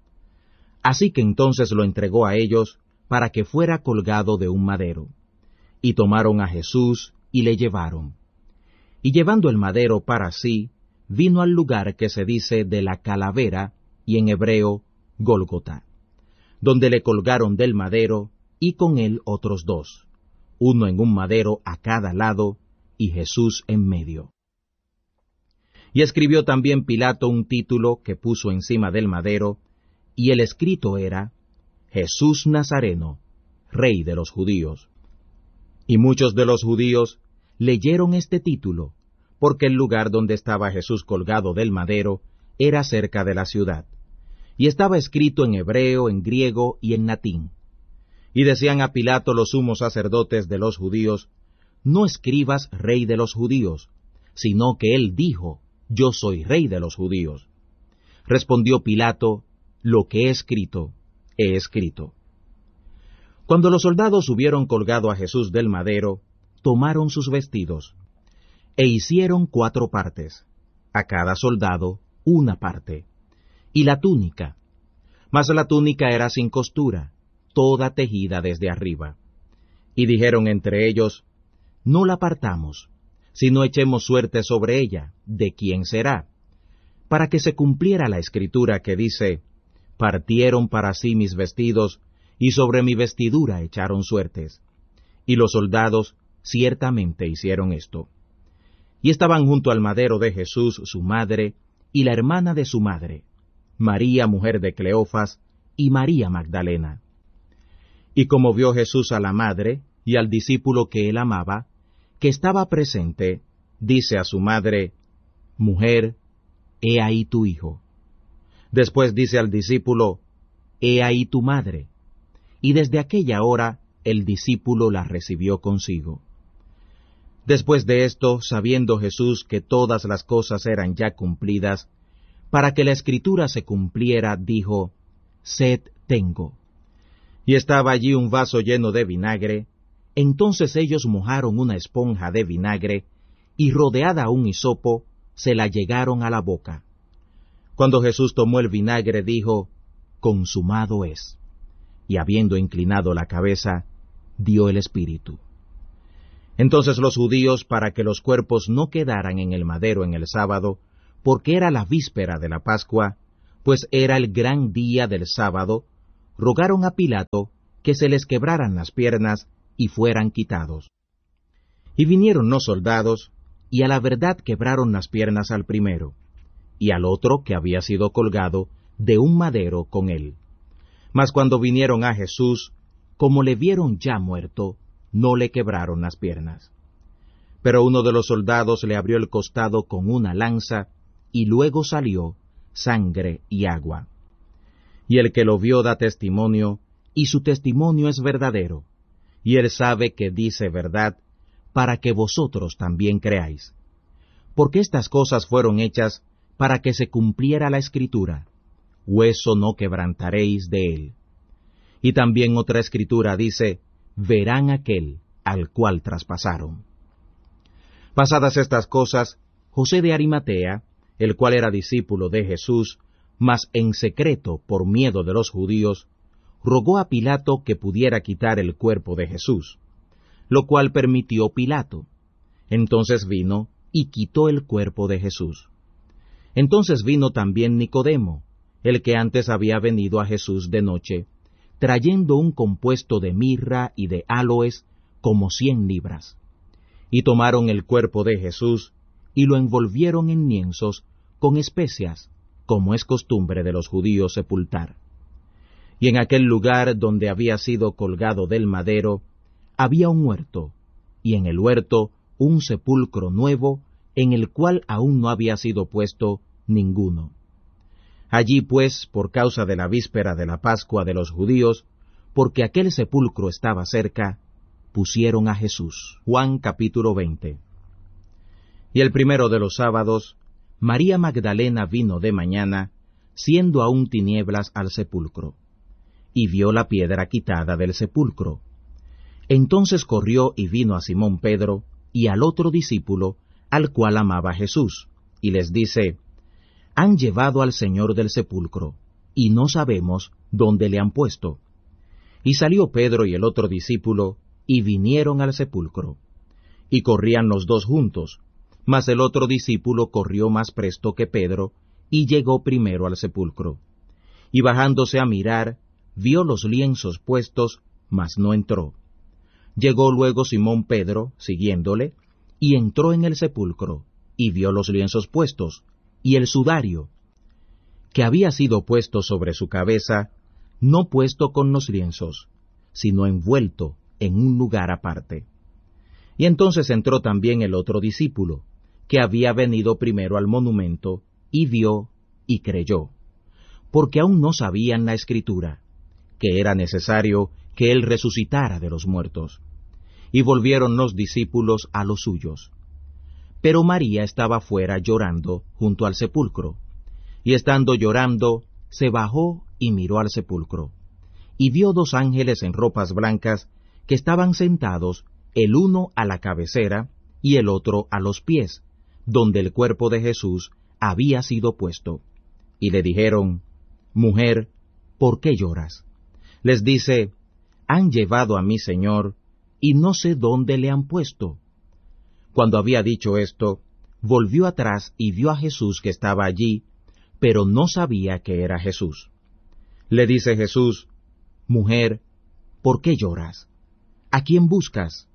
Así que entonces lo entregó a ellos, para que fuera colgado de un madero. Y tomaron a Jesús, y le llevaron. Y llevando el madero para sí, vino al lugar que se dice de la calavera, y en hebreo, Gólgota, donde le colgaron del madero, y con él otros dos, uno en un madero a cada lado, y Jesús en medio. Y escribió también Pilato un título que puso encima del madero, y el escrito era, Jesús Nazareno, Rey de los Judíos. Y muchos de los judíos leyeron este título, porque el lugar donde estaba Jesús colgado del madero era cerca de la ciudad, y estaba escrito en hebreo, en griego y en latín. Y decían a Pilato los sumos sacerdotes de los judíos, No escribas Rey de los Judíos, sino que él dijo, Yo soy Rey de los Judíos. Respondió Pilato, Lo que he escrito, he escrito. Cuando los soldados hubieron colgado a Jesús del madero, tomaron sus vestidos, e hicieron 4 partes, a cada soldado una parte, y la túnica. Mas la túnica era sin costura, toda tejida desde arriba. Y dijeron entre ellos, No la partamos, sino echemos suerte sobre ella, de quién será, para que se cumpliera la escritura que dice, Partieron para sí mis vestidos, y sobre mi vestidura echaron suertes. Y los soldados ciertamente hicieron esto. Y estaban junto al madero de Jesús su madre, y la hermana de su madre, María mujer de Cleofas, y María Magdalena. Y como vio Jesús a la madre, y al discípulo que él amaba, que estaba presente, dice a su madre, Mujer, he ahí tu hijo. Después dice al discípulo, He ahí tu madre. Y desde aquella hora el discípulo la recibió consigo. Después de esto, sabiendo Jesús que todas las cosas eran ya cumplidas, para que la escritura se cumpliera, dijo, Sed tengo. Y estaba allí un vaso lleno de vinagre. Entonces ellos mojaron una esponja de vinagre, y rodeada un hisopo, se la llegaron a la boca. Cuando Jesús tomó el vinagre, dijo, Consumado es. Y habiendo inclinado la cabeza, dio el espíritu. Entonces los judíos, para que los cuerpos no quedaran en el madero en el sábado, porque era la víspera de la Pascua, pues era el gran día del sábado, rogaron a Pilato que se les quebraran las piernas y fueran quitados. Y vinieron los soldados, y a la verdad quebraron las piernas al primero, y al otro que había sido colgado de un madero con él. Mas cuando vinieron a Jesús, como le vieron ya muerto, no le quebraron las piernas. Pero uno de los soldados le abrió el costado con una lanza, y luego salió sangre y agua. Y el que lo vio da testimonio, y su testimonio es verdadero, y él sabe que dice verdad, para que vosotros también creáis. Porque estas cosas fueron hechas para que se cumpliera la Escritura: hueso no quebrantaréis de él. Y también otra Escritura dice: verán aquel al cual traspasaron. Pasadas estas cosas, José de Arimatea, el cual era discípulo de Jesús, mas en secreto por miedo de los judíos, rogó a Pilato que pudiera quitar el cuerpo de Jesús, lo cual permitió Pilato. Entonces vino y quitó el cuerpo de Jesús. Entonces vino también Nicodemo, el que antes había venido a Jesús de noche, trayendo un compuesto de mirra y de áloes como 100 libras. Y tomaron el cuerpo de Jesús, y lo envolvieron en lienzos con especias, como es costumbre de los judíos sepultar. Y en aquel lugar donde había sido colgado del madero, había un huerto, y en el huerto un sepulcro nuevo, en el cual aún no había sido puesto ninguno. Allí pues, por causa de la víspera de la Pascua de los judíos, porque aquel sepulcro estaba cerca, pusieron a Jesús. Juan capítulo 20. Y el primero de los sábados, María Magdalena vino de mañana, siendo aún tinieblas, al sepulcro, y vio la piedra quitada del sepulcro. Entonces corrió y vino a Simón Pedro y al otro discípulo, al cual amaba Jesús, y les dice: han llevado al Señor del sepulcro, y no sabemos dónde le han puesto. Y salió Pedro y el otro discípulo, y vinieron al sepulcro. Y corrían los dos juntos, mas el otro discípulo corrió más presto que Pedro, y llegó primero al sepulcro. Y bajándose a mirar, vio los lienzos puestos, mas no entró. Llegó luego Simón Pedro, siguiéndole, y entró en el sepulcro, y vio los lienzos puestos, y el sudario, que había sido puesto sobre su cabeza, no puesto con los lienzos, sino envuelto en un lugar aparte. Y entonces entró también el otro discípulo, que había venido primero al monumento, y vio y creyó, porque aún no sabían la Escritura, que era necesario que él resucitara de los muertos. Y volvieron los discípulos a los suyos. Pero María estaba fuera llorando junto al sepulcro, y estando llorando, se bajó y miró al sepulcro, y vio 2 ángeles en ropas blancas, que estaban sentados, el uno a la cabecera, y el otro a los pies, donde el cuerpo de Jesús había sido puesto. Y le dijeron: mujer, ¿por qué lloras? Les dice: han llevado a mi Señor, y no sé dónde le han puesto. Cuando había dicho esto, volvió atrás y vio a Jesús que estaba allí, pero no sabía que era Jesús. Le dice Jesús: mujer, ¿por qué lloras? ¿A quién buscas?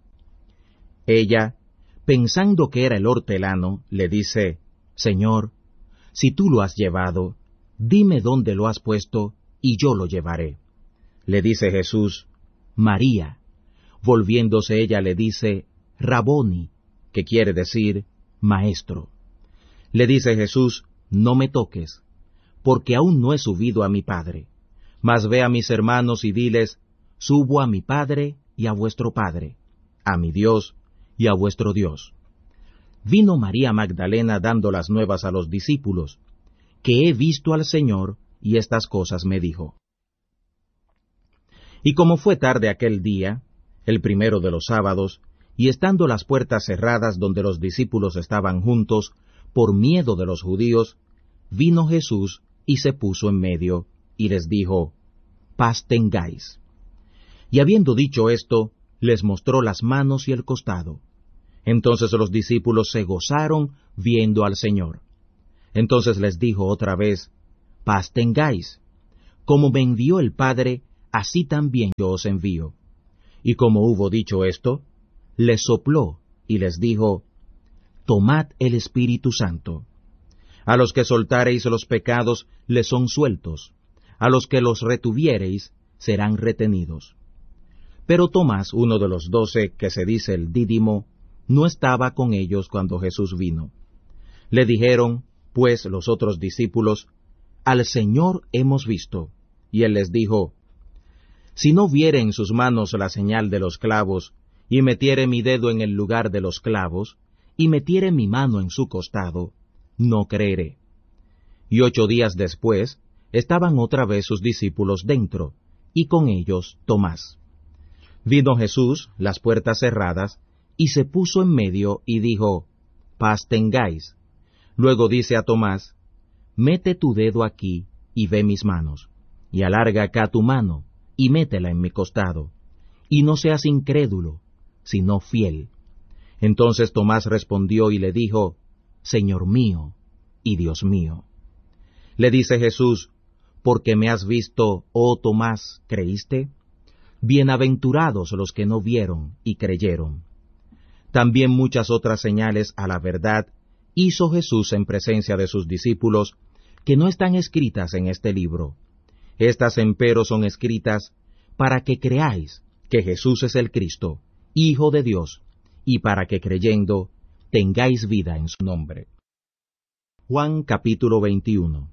Ella, pensando que era el hortelano, le dice: Señor, si tú lo has llevado, dime dónde lo has puesto, y yo lo llevaré. Le dice Jesús: María. Volviéndose ella le dice: Raboni, que quiere decir maestro. Le dice Jesús: no me toques, porque aún no he subido a mi Padre, mas ve a mis hermanos y diles: subo a mi Padre y a vuestro Padre, a mi Dios y a vuestro Dios. Vino María Magdalena dando las nuevas a los discípulos, que he visto al Señor, y estas cosas me dijo. Y como fue tarde aquel día, el primero de los sábados, y estando las puertas cerradas donde los discípulos estaban juntos, por miedo de los judíos, vino Jesús y se puso en medio, y les dijo: paz tengáis. Y habiendo dicho esto, les mostró las manos y el costado. Entonces los discípulos se gozaron viendo al Señor. Entonces les dijo otra vez: paz tengáis. Como me envió el Padre, así también yo os envío. Y como hubo dicho esto, les sopló y les dijo, tomad el Espíritu Santo. A los que soltareis los pecados les son sueltos, a los que los retuviereis serán retenidos. Pero Tomás, uno de los 12, que se dice el Dídimo, no estaba con ellos cuando Jesús vino. Le dijeron, pues, los otros discípulos, al Señor hemos visto. Y él les dijo, si no viere en sus manos la señal de los clavos, y metiere mi dedo en el lugar de los clavos, y metiere mi mano en su costado, no creeré. Y 8 días después, estaban otra vez sus discípulos dentro, y con ellos Tomás. Vino Jesús, las puertas cerradas, y se puso en medio y dijo, paz tengáis. Luego dice a Tomás, mete tu dedo aquí y ve mis manos, y alarga acá tu mano, y métela en mi costado, y no seas incrédulo, sino fiel. Entonces Tomás respondió y le dijo, Señor mío y Dios mío. Le dice Jesús, porque me has visto, oh Tomás, ¿creíste? Bienaventurados los que no vieron y creyeron. También muchas otras señales a la verdad hizo Jesús en presencia de sus discípulos, que no están escritas en este libro. Estas empero son escritas para que creáis que Jesús es el Cristo, Hijo de Dios, y para que creyendo tengáis vida en su nombre. Juan capítulo 21.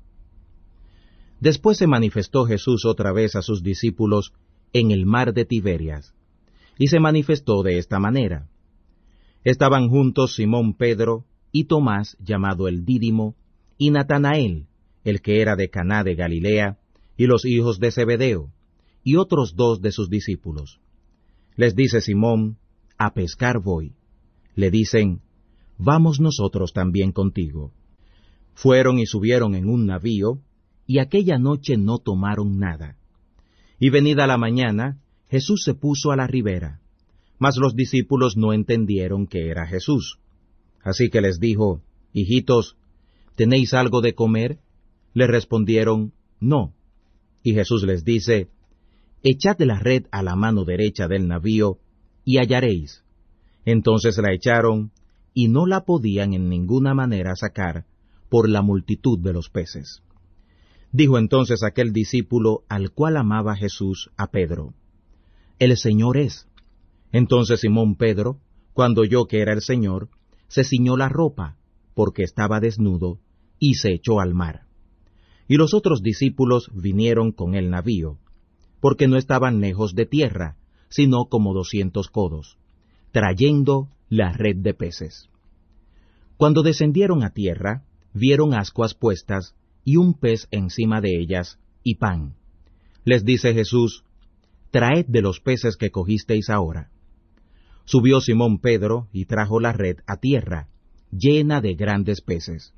Después se manifestó Jesús otra vez a sus discípulos en el mar de Tiberias, y se manifestó de esta manera. Estaban juntos Simón Pedro y Tomás, llamado el Dídimo, y Natanael, el que era de Caná de Galilea, y los hijos de Zebedeo, y otros 2 de sus discípulos. Les dice Simón, a pescar voy. Le dicen, vamos nosotros también contigo. Fueron y subieron en un navío, y aquella noche no tomaron nada. Y venida la mañana, Jesús se puso a la ribera, mas los discípulos no entendieron que era Jesús. Así que les dijo, hijitos, ¿tenéis algo de comer? Le respondieron, no. Y Jesús les dice, echad la red a la mano derecha del navío, y hallaréis. Entonces la echaron, y no la podían en ninguna manera sacar, por la multitud de los peces. Dijo entonces aquel discípulo al cual amaba Jesús a Pedro, el Señor es. Entonces Simón Pedro, cuando oyó que era el Señor, se ciñó la ropa, porque estaba desnudo, y se echó al mar. Y los otros discípulos vinieron con el navío, porque no estaban lejos de tierra, sino como 200 codos, trayendo la red de peces. Cuando descendieron a tierra, vieron ascuas puestas, y un pez encima de ellas, y pan. Les dice Jesús, traed de los peces que cogisteis ahora. Subió Simón Pedro, y trajo la red a tierra, llena de grandes peces,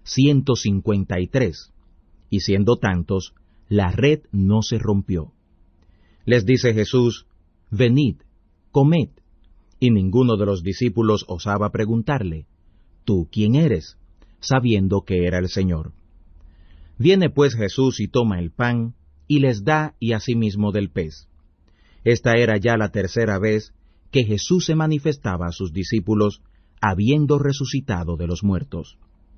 153, y siendo tantos, la red no se rompió. Les dice Jesús, venid, comed. Y ninguno de los discípulos osaba preguntarle, ¿tú quién eres?, sabiendo que era el Señor. Viene pues Jesús y toma el pan, y les da y asimismo del pez. Esta era ya la 3ª vez que Jesús se manifestaba a sus discípulos, habiendo resucitado de los muertos.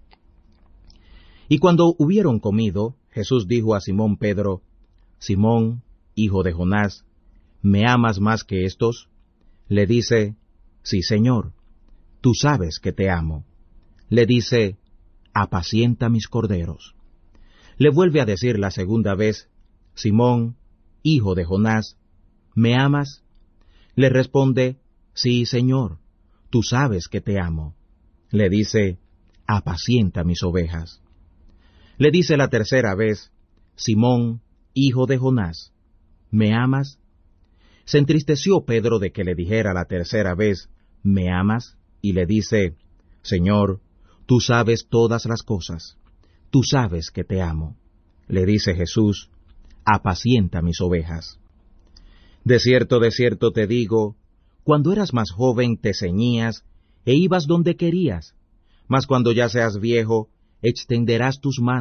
Y cuando hubieron comido, Jesús dijo a Simón Pedro, Simón, hijo de Jonás, ¿me amas más que estos? Le dice, sí, Señor, tú sabes que te amo. Le dice, apacienta mis corderos. Le vuelve a decir la 2ª vez, Simón, hijo de Jonás, ¿me amas? Le responde, sí, Señor, tú sabes que te amo. Le dice, apacienta mis ovejas. Le dice la 3ª vez, Simón, hijo de Jonás, ¿me amas? Se entristeció Pedro de que le dijera la 3ª vez, ¿me amas? Y le dice, Señor, tú sabes todas las cosas, tú sabes que te amo. Le dice Jesús, apacienta mis ovejas. De cierto te digo, cuando eras más joven te ceñías e ibas donde querías, mas cuando ya seas viejo, extenderás tus manos,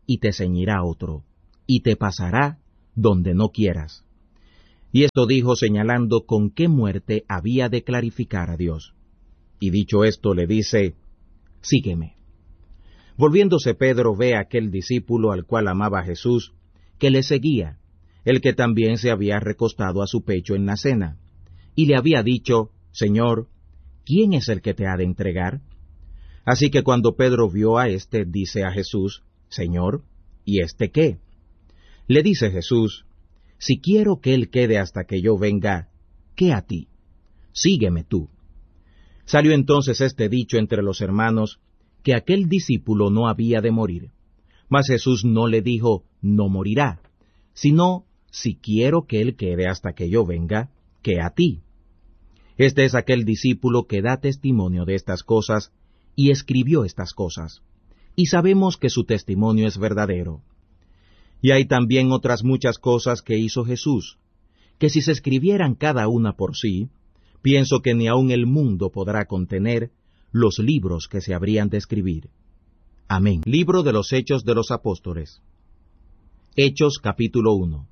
y te ceñirá otro, y te pasará donde no quieras. Y esto dijo señalando con qué muerte había de clarificar a Dios. Y dicho esto le dice, sígueme. Volviéndose Pedro ve a aquel discípulo al cual amaba Jesús, que le seguía, el que también se había recostado a su pecho en la cena, y le había dicho, Señor, ¿quién es el que te ha de entregar? Así que cuando Pedro vio a éste, dice a Jesús, Señor, ¿y éste qué? Le dice Jesús, si quiero que él quede hasta que yo venga, ¿qué a ti? Sígueme tú. Salió entonces este dicho entre los hermanos, que aquel discípulo no había de morir. Mas Jesús no le dijo, no morirá, sino, si quiero que él quede hasta que yo venga, ¿qué a ti? Este es aquel discípulo que da testimonio de estas cosas, y escribió estas cosas. Y sabemos que su testimonio es verdadero. Y hay también otras muchas cosas que hizo Jesús, que si se escribieran cada una por sí, pienso que ni aun el mundo podrá contener los libros que se habrían de escribir. Amén. Libro de los Hechos de los Apóstoles. Hechos capítulo 1.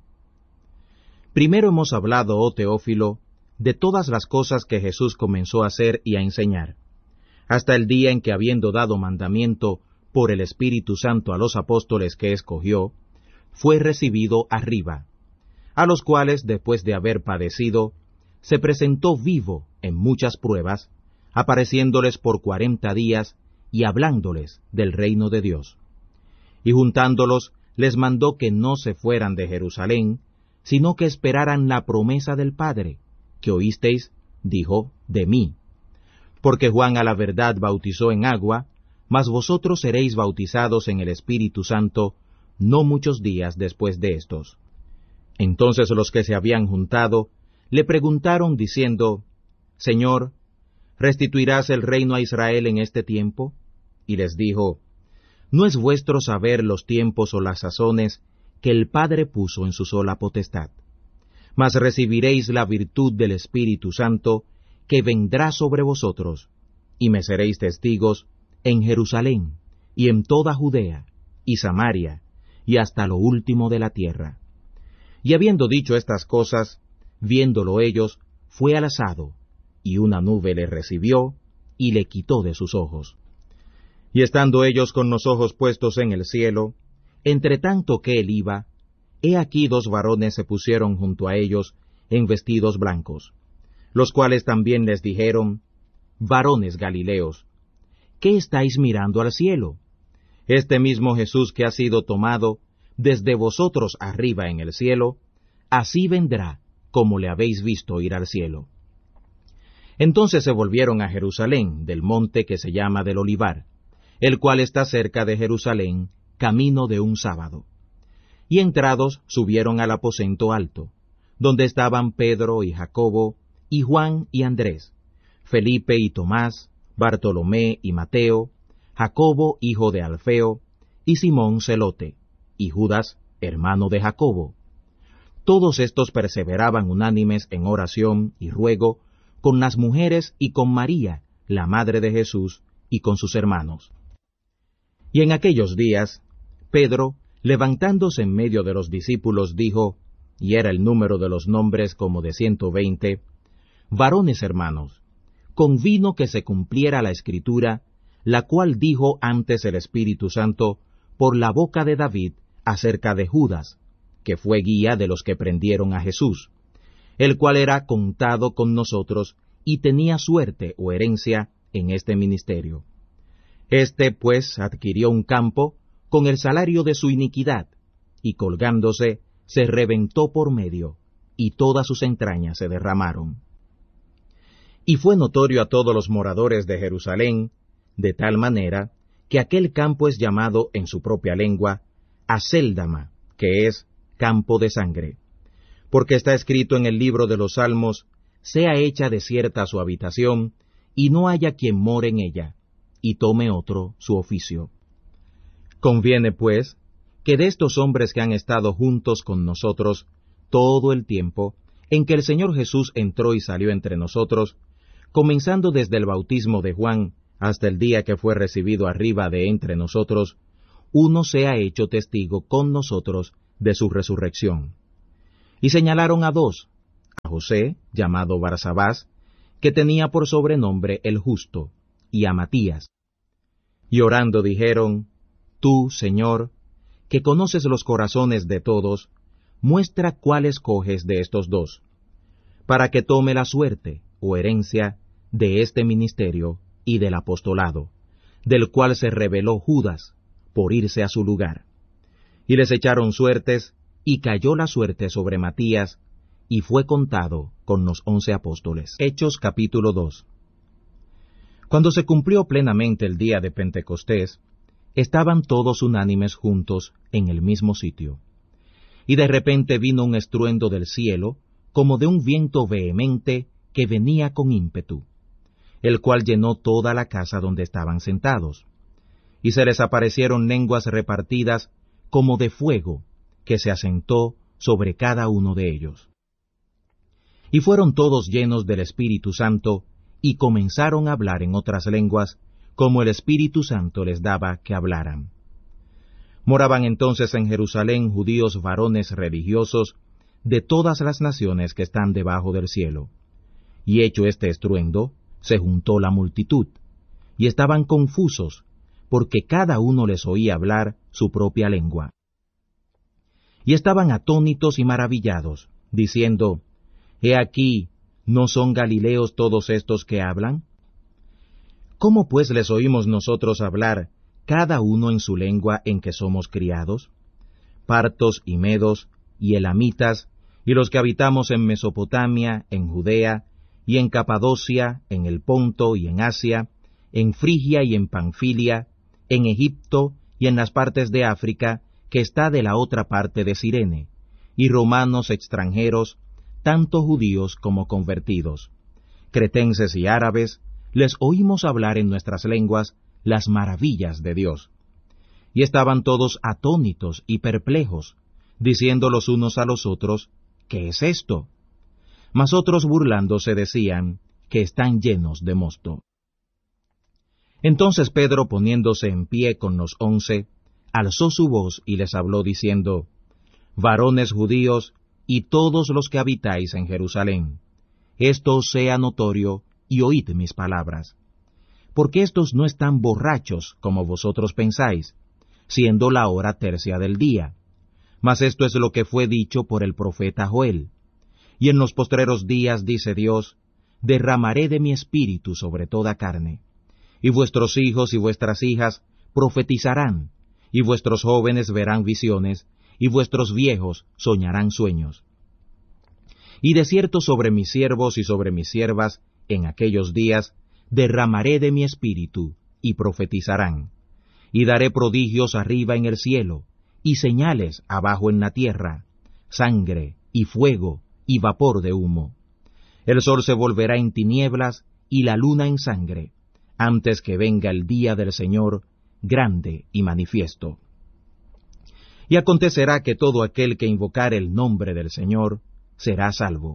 Primero hemos hablado, oh Teófilo, de todas las cosas que Jesús comenzó a hacer y a enseñar, hasta el día en que, habiendo dado mandamiento por el Espíritu Santo a los apóstoles que escogió, fue recibido arriba, a los cuales, después de haber padecido, se presentó vivo en muchas pruebas, apareciéndoles por 40 días y hablándoles del reino de Dios. Y juntándolos, les mandó que no se fueran de Jerusalén, sino que esperaran la promesa del Padre, que oísteis, dijo, de mí. Porque Juan a la verdad bautizó en agua, mas vosotros seréis bautizados en el Espíritu Santo, no muchos días después de estos. Entonces los que se habían juntado, le preguntaron diciendo, Señor, ¿restituirás el reino a Israel en este tiempo? Y les dijo, no es vuestro saber los tiempos o las sazones que el Padre puso en su sola potestad. Mas recibiréis la virtud del Espíritu Santo, que vendrá sobre vosotros, y me seréis testigos en Jerusalén, y en toda Judea, y Samaria, y hasta lo último de la tierra. Y habiendo dicho estas cosas, viéndolo ellos, fue alzado, y una nube le recibió, y le quitó de sus ojos. Y estando ellos con los ojos puestos en el cielo, entre tanto que él iba, he aquí 2 varones se pusieron junto a ellos en vestidos blancos, los cuales también les dijeron, varones Galileos, ¿qué estáis mirando al cielo? Este mismo Jesús que ha sido tomado desde vosotros arriba en el cielo, así vendrá como le habéis visto ir al cielo. Entonces se volvieron a Jerusalén, del monte que se llama del Olivar, el cual está cerca de Jerusalén, camino de un sábado. Y entrados subieron al aposento alto, donde estaban Pedro y Jacobo, y Juan y Andrés, Felipe y Tomás, Bartolomé y Mateo, Jacobo hijo de Alfeo, y Simón Celote, y Judas, hermano de Jacobo. Todos estos perseveraban unánimes en oración y ruego con las mujeres y con María, la madre de Jesús, y con sus hermanos. Y en aquellos días, Pedro, levantándose en medio de los discípulos, dijo, y era el número de los nombres como de 120, varones hermanos, convino que se cumpliera la Escritura, la cual dijo antes el Espíritu Santo por la boca de David acerca de Judas, que fue guía de los que prendieron a Jesús, el cual era contado con nosotros y tenía suerte o herencia en este ministerio. Este, pues, adquirió un campo con el salario de su iniquidad, y colgándose, se reventó por medio, y todas sus entrañas se derramaron. Y fue notorio a todos los moradores de Jerusalén, de tal manera, que aquel campo es llamado en su propia lengua, Acéldama, que es campo de sangre. Porque está escrito en el libro de los Salmos, sea hecha desierta su habitación, y no haya quien more en ella, y tome otro su oficio. Conviene, pues, que de estos hombres que han estado juntos con nosotros todo el tiempo en que el Señor Jesús entró y salió entre nosotros, comenzando desde el bautismo de Juan hasta el día que fue recibido arriba de entre nosotros, uno sea hecho testigo con nosotros de su resurrección. Y señalaron a dos, a José, llamado Barsabás, que tenía por sobrenombre el Justo, y a Matías. Y orando dijeron, Tú, Señor, que conoces los corazones de todos, muestra cuál escoges de estos dos, para que tome la suerte, o herencia, de este ministerio y del apostolado, del cual se rebeló Judas, por irse a su lugar. Y les echaron suertes, y cayó la suerte sobre Matías, y fue contado con los 11 apóstoles. Hechos capítulo 2. Cuando se cumplió plenamente el día de Pentecostés, estaban todos unánimes juntos en el mismo sitio. Y de repente vino un estruendo del cielo, como de un viento vehemente que venía con ímpetu, el cual llenó toda la casa donde estaban sentados. Y se les aparecieron lenguas repartidas como de fuego, que se asentó sobre cada uno de ellos. Y fueron todos llenos del Espíritu Santo, y comenzaron a hablar en otras lenguas, como el Espíritu Santo les daba que hablaran. Moraban entonces en Jerusalén judíos varones religiosos, de todas las naciones que están debajo del cielo. Y hecho este estruendo, se juntó la multitud, y estaban confusos, porque cada uno les oía hablar su propia lengua. Y estaban atónitos y maravillados, diciendo, He aquí, ¿no son galileos todos estos que hablan? ¿Cómo pues les oímos nosotros hablar, cada uno en su lengua en que somos criados? Partos y medos, y elamitas, y los que habitamos en Mesopotamia, en Judea, y en Capadocia, en el Ponto y en Asia, en Frigia y en Panfilia, en Egipto y en las partes de África, que está de la otra parte de Cirene, y romanos extranjeros, tanto judíos como convertidos, cretenses y árabes, les oímos hablar en nuestras lenguas las maravillas de Dios. Y estaban todos atónitos y perplejos, diciendo los unos a los otros, ¿qué es esto? Mas otros burlándose decían, que están llenos de mosto. Entonces Pedro, poniéndose en pie con los 11, alzó su voz y les habló diciendo, Varones judíos, y todos los que habitáis en Jerusalén, esto os sea notorio, y oíd mis palabras. Porque estos no están borrachos, como vosotros pensáis, siendo la hora tercia del día. Mas esto es lo que fue dicho por el profeta Joel. Y en los postreros días, dice Dios, derramaré de mi espíritu sobre toda carne, y vuestros hijos y vuestras hijas profetizarán, y vuestros jóvenes verán visiones, y vuestros viejos soñarán sueños. Y de cierto sobre mis siervos y sobre mis siervas, en aquellos días, derramaré de mi espíritu, y profetizarán. Y daré prodigios arriba en el cielo, y señales abajo en la tierra, sangre, y fuego, y vapor de humo. El sol se volverá en tinieblas, y la luna en sangre, antes que venga el día del Señor, grande y manifiesto. Y acontecerá que todo aquel que invocare el nombre del Señor será salvo.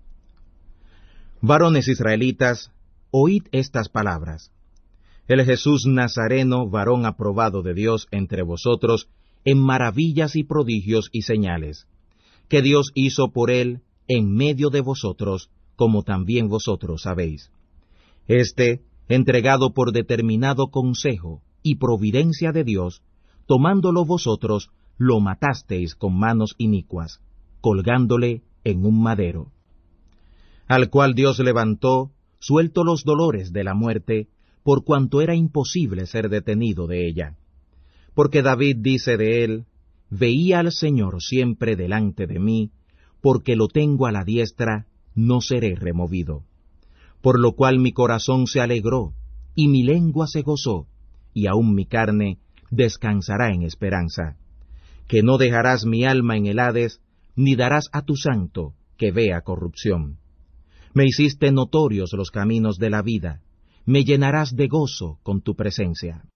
Varones israelitas, oíd estas palabras. El Jesús Nazareno, varón aprobado de Dios entre vosotros, en maravillas y prodigios y señales, que Dios hizo por él en medio de vosotros, como también vosotros sabéis. Este, entregado por determinado consejo y providencia de Dios, tomándolo vosotros, lo matasteis con manos inicuas, colgándole en un madero. Al cual Dios levantó, suelto los dolores de la muerte, por cuanto era imposible ser detenido de ella. Porque David dice de él, Veía al Señor siempre delante de mí, porque lo tengo a la diestra, no seré removido. Por lo cual mi corazón se alegró, y mi lengua se gozó, y aun mi carne descansará en esperanza. Que no dejarás mi alma en el Hades, ni darás a tu santo que vea corrupción. Me hiciste notorios los caminos de la vida, me llenarás de gozo con tu presencia.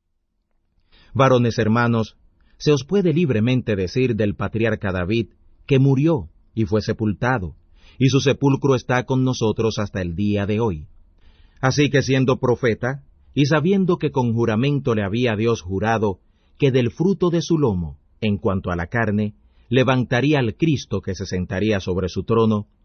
Varones hermanos, se os puede libremente decir del patriarca David, que murió y fue sepultado, y su sepulcro está con nosotros hasta el día de hoy. Así que siendo profeta, y sabiendo que con juramento le había Dios jurado, que del fruto de su lomo, en cuanto a la carne, levantaría al Cristo que se sentaría sobre su trono,